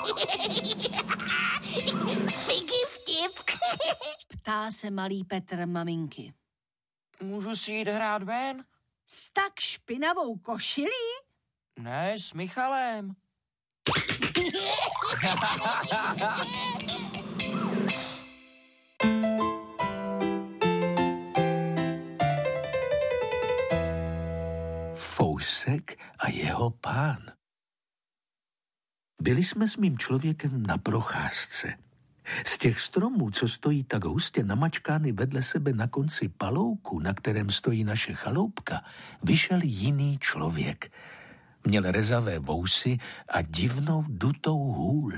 Piggy vtip. Ptá se malý Petr maminky. Můžu si jít hrát ven? S tak špinavou košilí? Ne, s Michalem. Fousek a jeho pán. Byli jsme s mým člověkem na procházce. Z těch stromů, co stojí tak hustě namačkány vedle sebe na konci palouku, na kterém stojí naše chaloupka, vyšel jiný člověk. Měl rezavé vousy a divnou dutou hůl.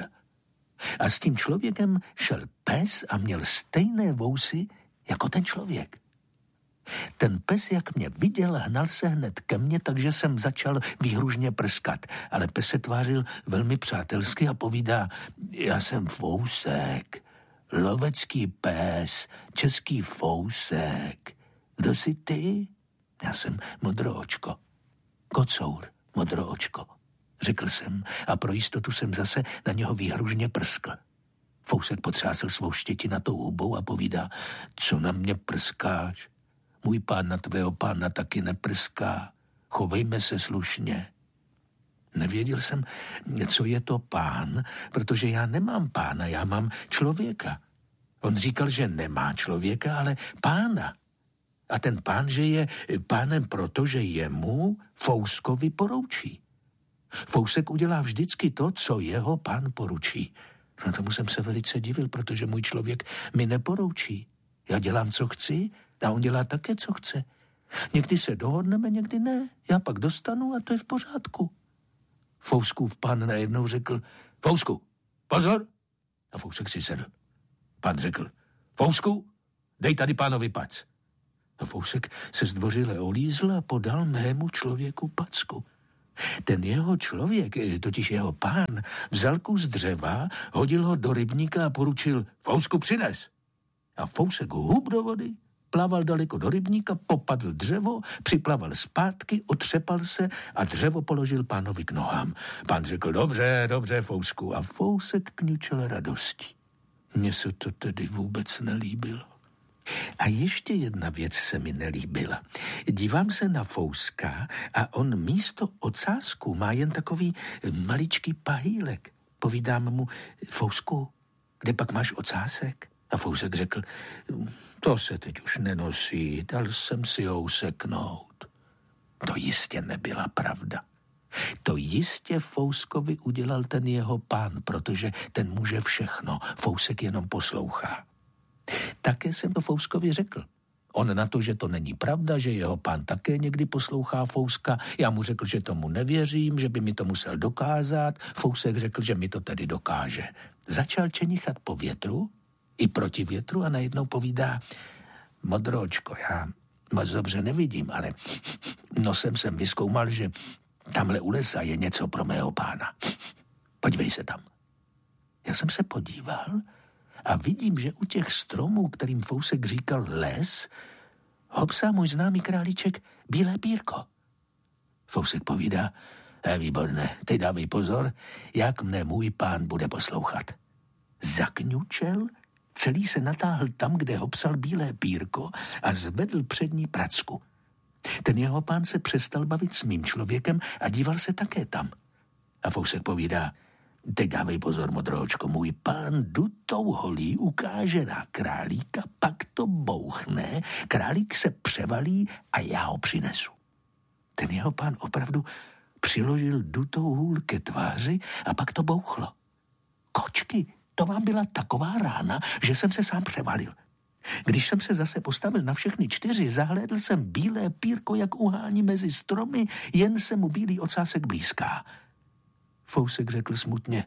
A s tím člověkem šel pes a měl stejné vousy jako ten člověk. Ten pes, jak mě viděl, hnal se hned ke mně, takže jsem začal výhružně prskat. Ale pes se tvářil velmi přátelsky a povídá, já jsem Fousek, lovecký pes, český Fousek. Kdo jsi ty? Já jsem Modroočko. Kocour, Modroočko, řekl jsem a pro jistotu jsem zase na něho výhružně prskl. Fousek potřásl svou štětinatou hubou a povídá, co na mě prskáš? Můj pán na tvého pána taky neprská. Chovejme se slušně. Nevěděl jsem, co je to pán, protože já nemám pána, já mám člověka. On říkal, že nemá člověka, ale pána. A ten pán, že je pánem proto, že jemu, Fouskovi, poroučí. Fousek udělá vždycky to, co jeho pán poručí. No tomu jsem se velice divil, protože můj člověk mi neporoučí. Já dělám, co chci, a on dělá také, co chce. Někdy se dohodneme, někdy ne. Já pak dostanu a to je v pořádku. Fouskův pán najednou řekl, Fousku, pozor! A Fousek si sedl. Pán řekl, Fousku, dej tady pánovi pac. A Fousek se zdvořile olízl a podal mému člověku packu. Ten jeho člověk, totiž jeho pán, vzal kus dřeva, hodil ho do rybníka a poručil, Fousku, přines. A Fousek hub do vody, plaval daleko do rybníka, popadl dřevo, připlaval zpátky, otřepal se a dřevo položil pánovi k nohám. Pán řekl, dobře, Fousku. A Fousek kňučel radostí. Mně se to tedy vůbec nelíbilo. A ještě jedna věc se mi nelíbila. Dívám se na Fouska a on místo ocásku má jen takový maličký pahýlek. Povídám mu, Fousku, kde pak máš ocásek? A Fousek řekl, to se teď už nenosí, dal jsem si ho useknout. To jistě nebyla pravda. To jistě Fouskovi udělal ten jeho pán, protože ten může všechno, Fousek jenom poslouchá. Také jsem to Fouskovi řekl. On na to, že to není pravda, že jeho pán také někdy poslouchá Fouska, já mu řekl, že tomu nevěřím, že by mi to musel dokázat. Fousek řekl, že mi to tedy dokáže. Začal čenichat po větru, i proti větru a najednou povídá, Modroočko, já moc dobře nevidím, ale nosem jsem vyzkoumal, že tamhle u lesa je něco pro mého pána. Podívej se tam. Já jsem se podíval a vidím, že u těch stromů, kterým Fousek říkal les, hopsá můj známý králíček Bílé pírko. Fousek povídá, výborné, teď dávej pozor, jak mne můj pán bude poslouchat. Zakňučel, celý se natáhl tam, kde hopsal Bílé pírko a zvedl přední pracku. Ten jeho pán se přestal bavit s mým člověkem a díval se také tam. A Fousek povídá, teď dávej pozor, Modroočko, můj pán dutou holí ukáže na králíka, pak to bouchne, králík se převalí a já ho přinesu. Ten jeho pán opravdu přiložil dutou hůl ke tváři a pak to bouchlo. Kočky, to vám byla taková rána, že jsem se sám převalil. Když jsem se zase postavil na všechny 4, zahlédl jsem Bílé pírko, jak uhání mezi stromy, jen se mu bílý ocásek blízká. Fousek řekl smutně,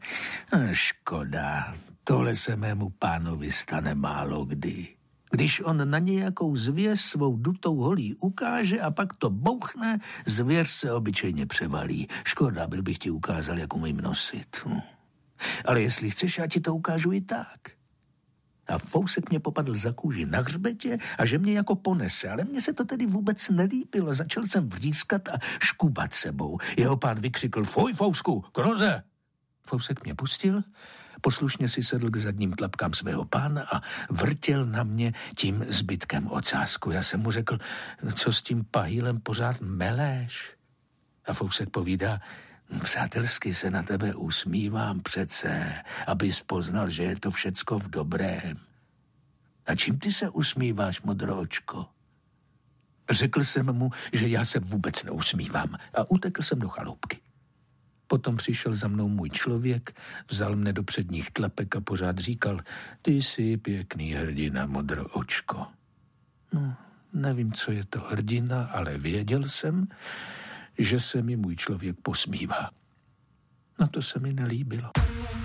škoda, tohle se mému pánovi stane málo kdy. Když on na nějakou zvěř svou dutou holí ukáže a pak to bouchne, zvěř se obyčejně převalí. Škoda, byl bych ti ukázal, jak umím nosit. Ale jestli chceš, já ti to ukážu i tak. A Fousek mě popadl za kůži na hřbetě a že mě jako ponese, ale mně se to tedy vůbec nelíbilo. Začal jsem vřískat a škubat sebou. Jeho pán vykřikl, fuj, Fousku, kroze! Fousek mě pustil, poslušně si sedl k zadním tlapkám svého pána a vrtěl na mě tím zbytkem ocásku. Já jsem mu řekl, co s tím pahýlem pořád meleš? A Fousek povídá, přátelsky se na tebe usmívám přece, abys poznal, že je to všecko v dobrém. A čím ty se usmíváš, modroočko? Řekl jsem mu, že já se vůbec neusmívám a utekl jsem do chaloupky. Potom přišel za mnou můj člověk, vzal mne do předních tlapek a pořád říkal, ty jsi pěkný hrdina, modroočko. No, nevím, co je to hrdina, ale věděl jsem, že se mi můj člověk posmívá. No to se mi nelíbilo.